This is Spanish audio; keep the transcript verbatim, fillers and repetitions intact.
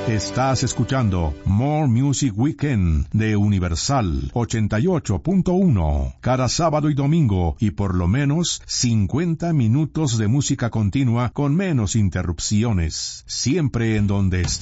Estás escuchando More Music Weekend de Universal ochenta y ocho punto uno. Cada sábado y domingo y por lo menos cincuenta minutos de música continua con menos interrupciones. Siempre en donde estés.